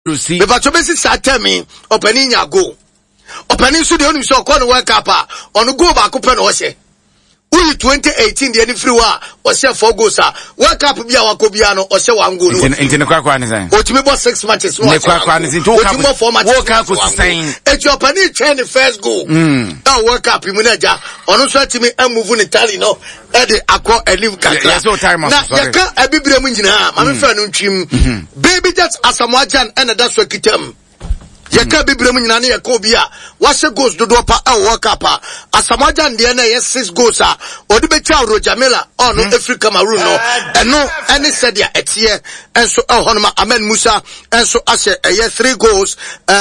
Lucy. The Bachobesi sat tell me, opening ya go. Opening so the only so called work up on go back open Ose. Only 2018 the any free or say 4 goals work up be our Kobiano or say 1 goal. In the Quackwan is or to me about 6 matches. The Quackwan is in 2 4 matches. Work up was saying it's your penny chain the first goal. Now work up in Munaja on also to me and move in Italy no Eddie Aqua and live so time now you can't a biblia munjina I'm friend chim baby that's Asamoah and that's what kitem. Yeka biblia mu nyina na yeka obia wase goals dodo pa e work up Asamoah de na 6 goals odi be cha Roger Miller on Africa Cameroon no eno any said ya etie enso ehonoma Amen Musa enso ase 3 goals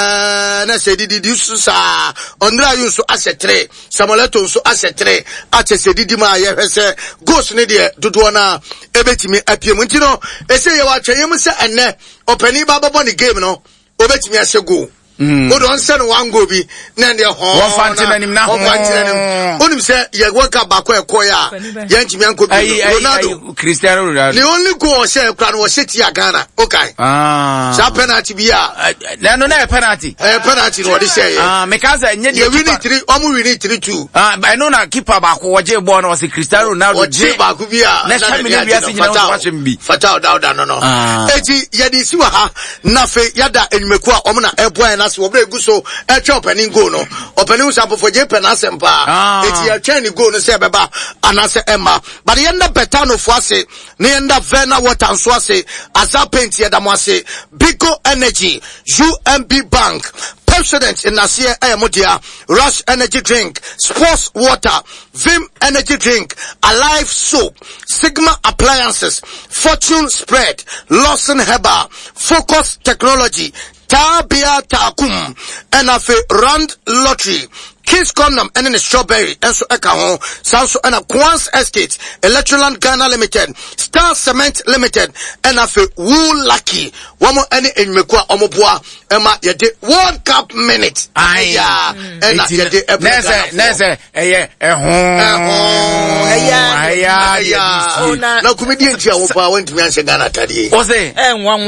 na se didi susa Ondra Yunso ase 3 Samuel Eto'o so ase 3 ache se didi ma ye hwese goals ne de dodo na ebetimi apiem ntino ese ye wa tweyem se enne opani baba bo ni game no obetimi ase goal. But on send 1 go be Nandy Home Fantin now. Only say you work up back where Koya Yanchimian could be Ronaldo Cristiano Ronaldo. The only goal say Crown was City Ghana. Okay. So penalty be no penalty. Penalty what they say. Because we need 3 almost we need 3-2. I know na keeper back waje born was Cristiano Ronaldo. Waje back be next time we watch him be. Fatal no. Eti yedi siwa ha na fe yada enimekua omna eboy na so obre guso e che opening goal no opening sample for je penalty mpa eti ya twa ni goal no se beba anase emma but the end betano fo ase ne end Verna water so ase Azapent yedamo ase Biko Energy UMB Bank President in Nasia Ayamudia, Rush Energy Drink, Sports Water, Vim Energy Drink, Alive Soap, Sigma Appliances, Fortune Spread, Lawson Herbal, Focus Technology, Tabia Takum, NFA Rand Lottery, Kiss Condom and then Strawberry and so Ekaho, Sanso and a Quans Estate, Electroland Ghana Limited, Star Cement Limited, and a Wool Lucky, one more any in Mekwa Omobua, Emma Yade World Cup minute. Aya, and Yade Nese, no comedian went to Yansa Ghana Tadi. Was it? And one,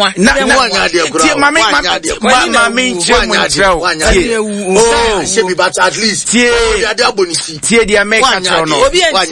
at least tie dia make at no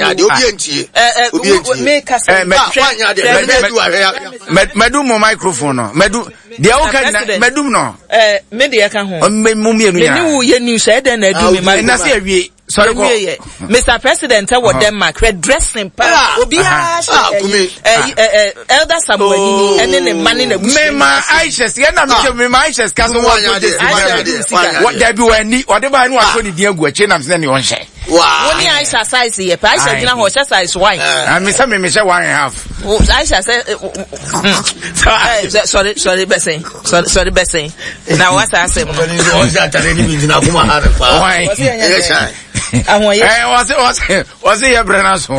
medu mo microphone no medu dia o kan medum no me dia ka ho me mienu ya me wo ye news e den na du me ma na se awie sorry Mr. President what Denmark red dressing pa obi a elder Samuel and then man in me ma Aisha ye na me ma Aisha ka so what there be when whatever no aso ni dia gu ache na me ne on hye wow woni Aisha size ye pa Aisha gina ho size wine me say me 1.5 Aisha say sorry Bessie now what I say was it Brenaso?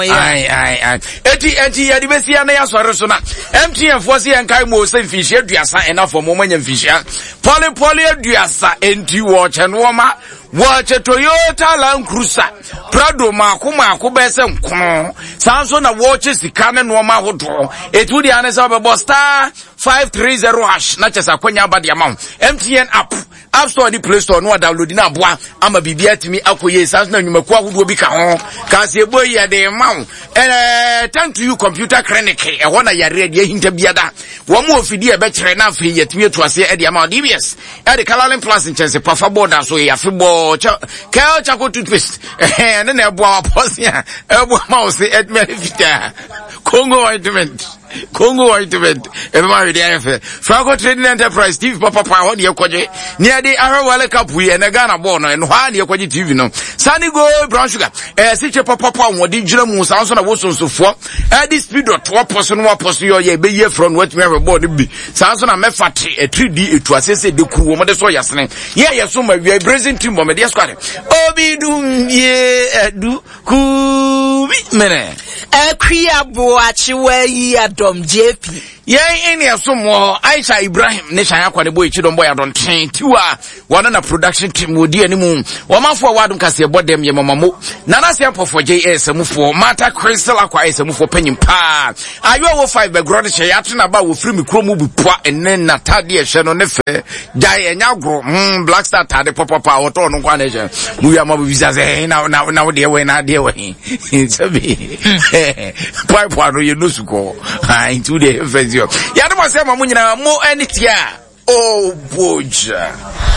Eti ya dibesia na ya sware so na MTN fosi en kai mo se fish aduasa enough for moment en fish poly aduasa enti watch and woma watch Toyota Land Cruiser Prado mako be se nkono sanso na watch sika ne no ma hodo etu dia ne se be star 530 hash na chesa kwanya ba dia ma MTN app Store the Play Store no download na aboa ama bibia timi akoye sans na nwumaku ahodo bi ka ho ka se boyi ya de ma thank to you computer clinic e ho na yare de hinta biada wo mo ofidi e be kire na afi yetimi etuase e de ama DBS e de Caroline Plus in chance pafa board so ya fi bo kel chako toothpaste na na eboa posia eboa mouse et me fita Congo ointment everybody there Franco Trading Enterprise TV papa ho de ekoje near the Arrow Cup we and Ghana born and ha de ekoje TV no Sunny Go Brown Sugar siche papa wodi djira mu sanso na wosonso fo this speed to person wa person ye be ye from what me board bi sanso na mefate 3D etu asese de kuru mo de so yasene ye so ma wi brazing team mo me de squad obi dum ye du ku bi mene Kriya Boachi we yi Adom JP Yen in somo Aisha Ibrahim ne Shaya kwa ne boy chidon boy adon tiwa wana na production team wodi animu wamafo wadum kase bodem ye mamamo nana se apofo JS mufo mata Crystal akwa mufo panyim pa ayo wo 5 background she yato na ba wo free mi kro mu bupwa enne na tade e hye no ne fe dai enya gro Black Star tade papa woto no kwa ne hye mu ya mabu visa ze na de we na de we sabi pipe ado ye no suko into the fezio ya no se mamu nyina mo anitia oh boja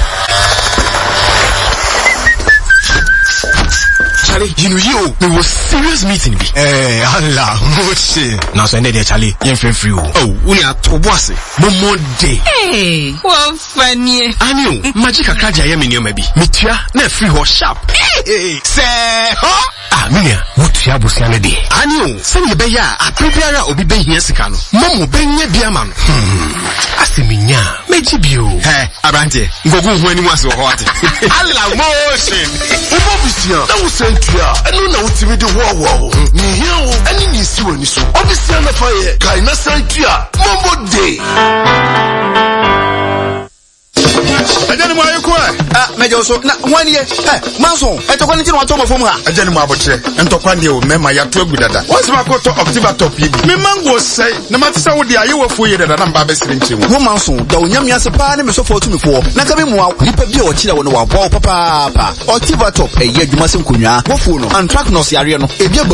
Charlie, you know there was serious meeting be. Allah, Moche. Now so there Charlie, you free. Oh, we are to boss. Momo day. Hey, what funny. Anu, magic akaja ya minyo maybe. Mitia na free ho sharp. Hey, say ho. Ah, minya, what ya busiane de. Anu, send ye beya, a prepare obi be here sikano. Momo benye biaman. Asiminya, meji bio. Hey, abante, ngogu ho ani waso hot. Allah, motion. Obo that was sent to ya. I don't know what to do. Wow. Ni here, any ni si woni so. Obviously na fire. Kai na sent to ya. Mombo day. Ajani mo ayeko mejo so na one year manso etokwa nti no ato mo fom ha ajani mo abotre entokwa de o mema ya to agu dada what's my quote October top yi me mango say na matisa wo de ayewo fo ye dada na mba be sire nchemu wo manso da onyamia se pa ne me so fo tu me fo na ka be mo nipa bi o kira wo no wa bo papa October top eye adwuma se nkonwa wo fo no antrak no se are no ebi